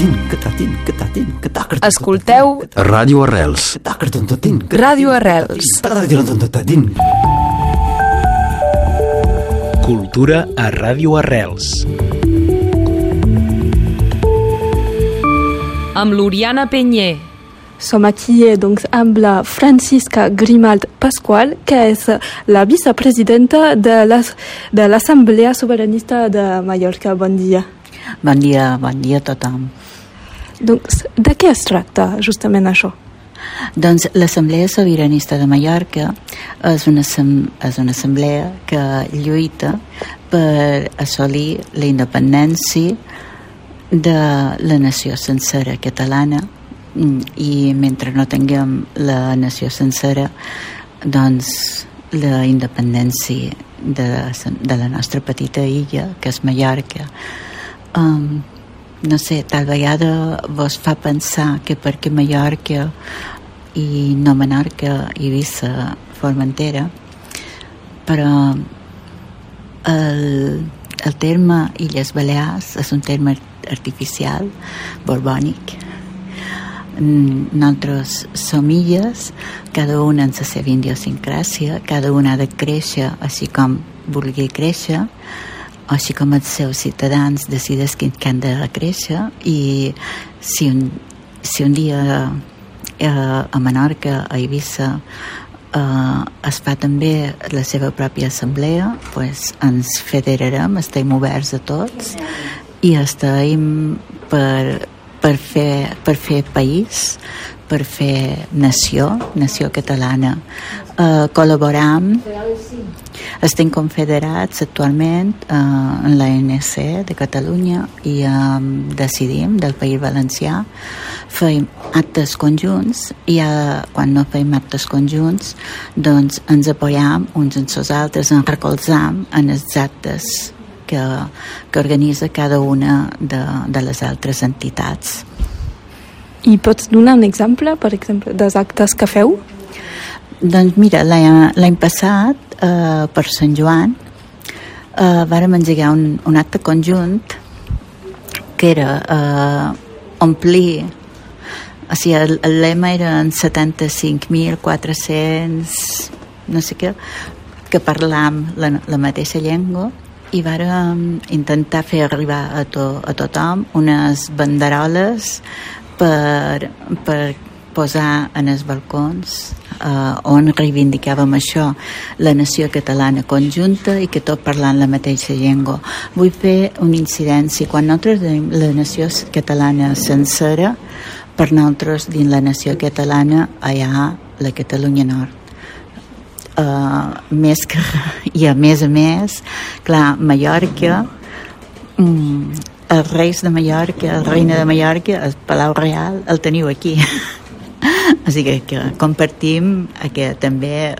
Escolteu Ràdio Arrels. Ràdio Arrels. Cultura a Ràdio Arrels. Amb l'Oriana Peñé. Som aquí doncs, amb la Francisca Grimalt Pascual, que és la vicepresidenta de l'Assemblea Sobiranista de Mallorca. Bon dia. Bon dia a tothom. Doncs, de què es tracta justament això? Doncs l'Assemblea Sobiranista de Mallorca és una assemblea que lluita per assolir la independència de la nació sencera catalana, i mentre no tinguem la nació sencera, doncs la independència de la nostra petita illa, que és Mallorca, no sé, tal vegada vos fa pensar que perquè Mallorca i no Menorca, Eivissa, Formentera, però el terme Illes Balears és un terme artificial, borbònic. Nosaltres som illes, cada una amb la seva idiosincràsia, cada una ha de créixer així com vulgui créixer, així com els seus ciutadans decideixen que han de créixer, i si un dia a Menorca, a Eivissa, es fa també la seva pròpia assemblea, pues ens federarem, estem oberts a tots i estem per fer país, per fer nació catalana. Col·laboram, estem confederats actualment en l'ANC de Catalunya i Decidim del País Valencià. Fem actes conjunts i quan no fem actes conjunts doncs ens apoyam uns en els altres, ens recolzam en els actes que organitza cada una de les altres entitats. I pots donar un exemple, per exemple, dels actes que feu? Doncs mira, l'any passat, per Sant Joan, vàrem engegar un acte conjunt que era omplir, o sigui, el lema eren 75.400, no sé què, que parlam la mateixa llengua, i vàrem intentar fer arribar a tothom unes banderoles per posar en els balcons on reivindicàvem això, la nació catalana conjunta i que tot parlant la mateixa llengua. Vull fer una incidència. Quan nosaltres diem la nació catalana sencera, per nosaltres dins la nació catalana hi ha la Catalunya Nord. Més que, i a més, clar, Mallorca, els reis de Mallorca, la reina de Mallorca, el Palau Real, el teniu aquí. O sigui que compartim també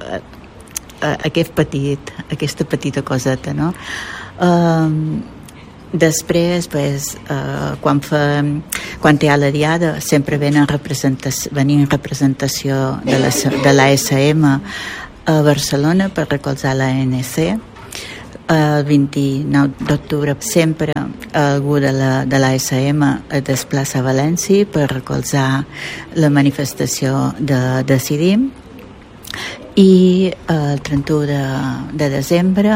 aquesta petita coseta, no? Després, quan hi ha la diada, sempre venim representació de l'ASM a Barcelona per recolzar l'ANC. El 29 d'octubre sempre algú de l'ASM es desplaça a València per recolzar la manifestació de Decidim, i el 31 de desembre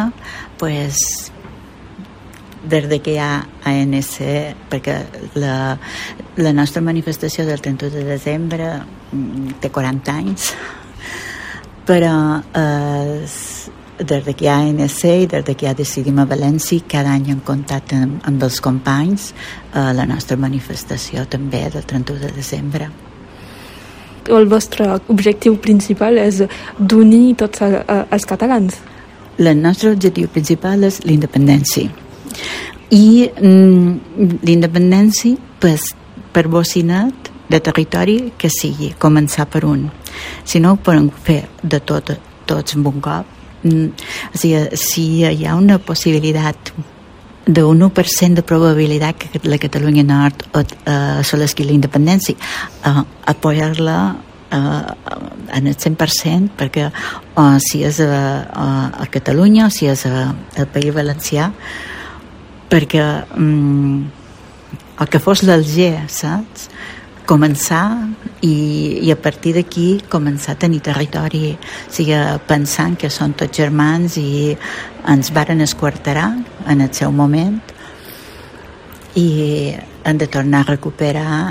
des que hi ha ANC, perquè la nostra manifestació del 31 de desembre té 40 anys, però des que hi ha ANC i des que hi ha Decidim a València, cada any en contacte amb els companys, la nostra manifestació també del 31 de desembre. El vostre objectiu principal és d'unir tots els catalans? El nostre objectiu principal és la independència. I l'independència per bocinet de territori que sigui, començar per un. Si no ho podem fer de tots en un cop. O sigui, si hi ha una possibilitat d'un 1% de probabilitat que la Catalunya Nord assoleixi la independència, apoyar-la en el 100%, perquè si és a Catalunya o si és al País Valencià, perquè o que fos l'Alger, saps? Començar i a partir d'aquí començar a tenir territori, o sigui, pensant que són tots germans i ens varen esquarterar en el seu moment i hem de tornar a recuperar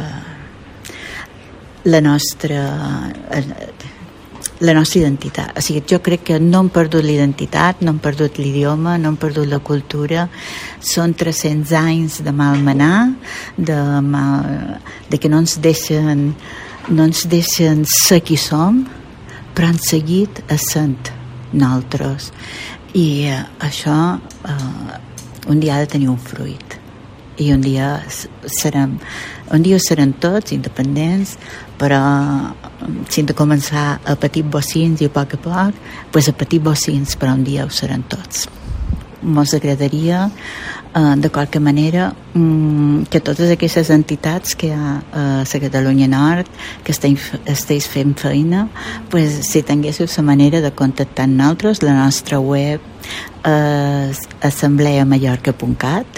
la nostra identitat. O sigui, jo crec que no hem perdut l'identitat, no hem perdut l'idioma, no hem perdut la cultura. Són 300 anys de malmenar, de que no ens deixen ser qui som, però han seguit essent nosaltres. I això un dia ha de tenir un fruit. I un dia serem tots independents, però si hem de començar a petits bocins i a poc, doncs a petits bocins, però un dia ho seran tots. Ens agradaria, de qualque manera, que totes aquestes entitats que hi ha a la Catalunya Nord, que estiguis fent feina, doncs, si tinguéssiu la manera de contactar amb nosaltres, la nostra web és assembleamallorca.cat.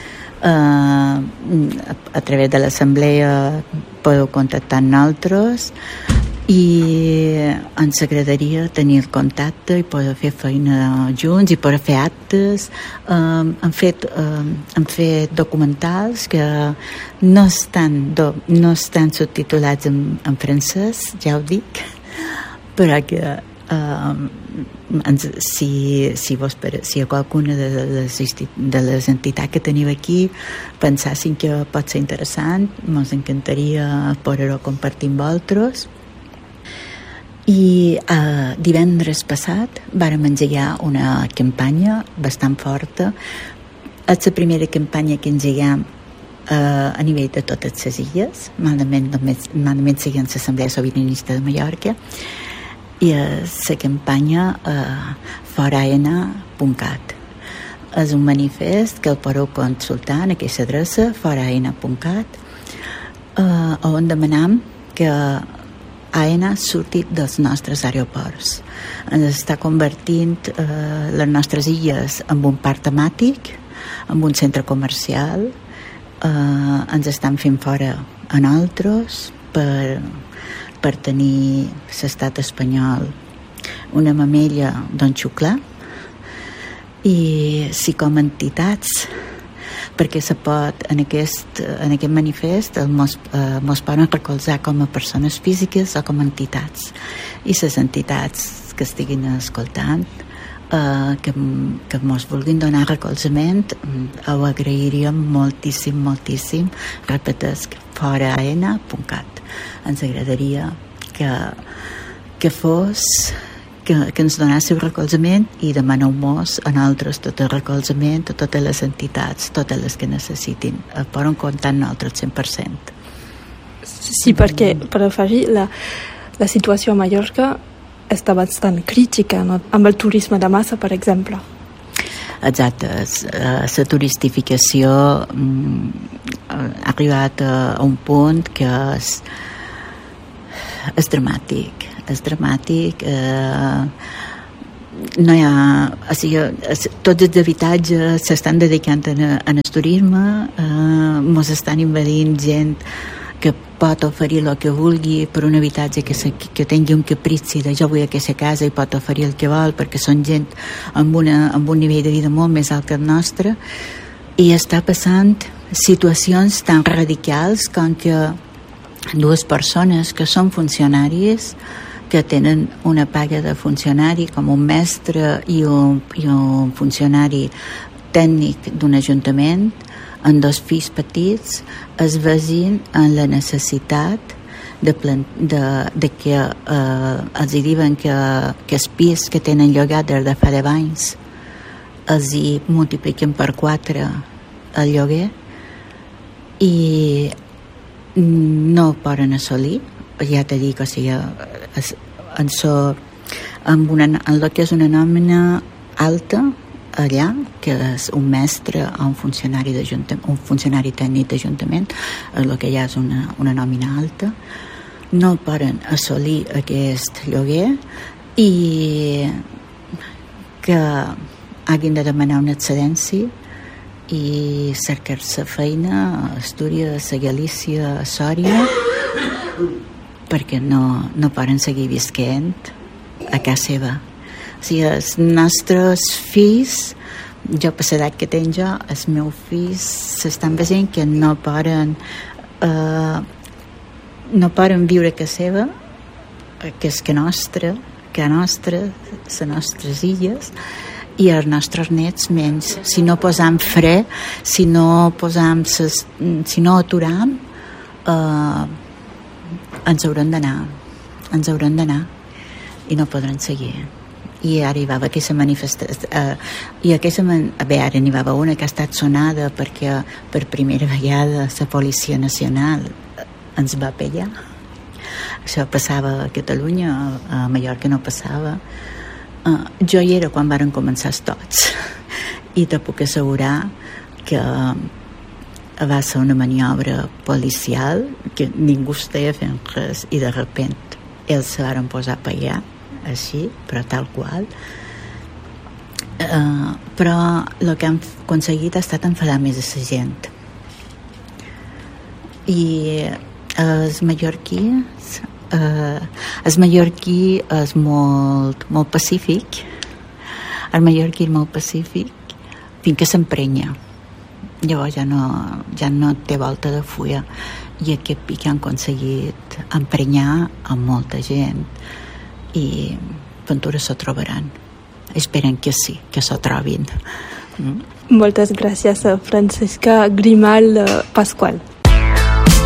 A través de l'assemblea podeu contactar amb nosaltres i ens agradaria tenir el contacte i poder fer feina junts i poder fer actes. Hem fet documentals que no estan subtitulats en francès, ja ho dic, però que si a qualcuna de les entitats que teniu aquí pensassin que pot ser interessant, ens encantaria poder-ho compartir amb vosaltres. I divendres passat vàrem engegar una campanya bastant forta. És la primera campanya que engegam a nivell de totes les illes, malament seguint l'Assemblea Sobiranista de Mallorca, i la campanya foraena.cat. És un manifest que el podeu consultar en aquesta adreça, foraena.cat, on demanam que AENA surti dels nostres aeroports. Ens està convertint les nostres illes en un parc temàtic, en un centre comercial, ens estan fent fora a nosaltres per tenir l'estat espanyol una mamella d'on xuclar, i si com a entitats, perquè se pot en aquest manifest mos poden recolzar com a persones físiques o com a entitats, i les entitats que estiguin escoltant que mos vulguin donar recolzament ho agrairíem moltíssim. Repetesc, foraena.cat. Ens agradaria que ens donéssiu recolzament i demaneu-nos a nosaltres tot el recolzament a totes les entitats, totes les que necessitin. Poden comptar amb nosaltres 100%. Sí, perquè, per afegir, la situació a Mallorca està bastant crítica, no? Amb el turisme de massa, per exemple. Exacte, la turistificació ha arribat a un punt que és dramàtic. No hi ha, o sigui, tots els habitatges s'estan dedicant al turisme, mos estan invadint gent que pot oferir el que vulgui per un habitatge que tingui un caprici de jo vull aquesta casa, i pot oferir el que vol perquè són gent amb un nivell de vida molt més alt que el nostre, i està passant situacions tan radicals com que dues persones que són funcionaris, que tenen una paga de funcionari com un mestre i un funcionari tècnic d'un ajuntament, en dos fills petits, es basin en la necessitat de que els diuen que els pis que tenen llogat des de fa 10 anys els hi multipliquen per 4 el lloguer i no ho poden assolir. Ja t'he dit, o sigui, en el que és una nòmina alta allà, que és un mestre o un funcionari tècnic d'Ajuntament, el que ja és una nòmina alta, no poden assolir aquest lloguer i que hagin de demanar una excedència i cercar-se feina a Astúries, a Galícia, a Sòria, perquè no poden seguir visquent a casa seva. O sigui, els nostres fills, jo per l'edat que tenc jo, els meus fills s'estan veient que no poden viure a casa seva, que és que nostra, les nostres illes, i els nostres nets menys. Si no posam fre, si no aturam, ens haurem d'anar i no podran seguir. I arribava aquesta manifestació ara arribava una que ha estat sonada perquè per primera vegada la Policia Nacional ens va pellar. Això passava a Catalunya, a Mallorca no passava. Jo hi era quan varen començar tots i te puc assegurar que va ser una maniobra policial que ningú estava fent res i de repente ells se varen posar a pegar així, però tal qual. Però el que han aconseguit ha estat enfadar més a la gent. I els mallorquins el mallorquí és molt pacífic. El mallorquí és molt pacífic fins que s'emprenya. Llavors ja no té volta de fulla. I aquest pic han aconseguit emprenyar amb molta gent i ventura s'ho trobaran. Esperen que sí, que s'ho trobin. Moltes gràcies a Francesca Grimald Pasqual.